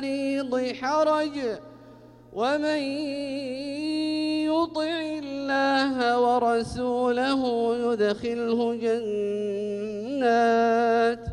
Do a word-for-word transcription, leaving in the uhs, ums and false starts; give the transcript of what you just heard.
المريض حرج ومن يطع الله ورسوله يدخله جنات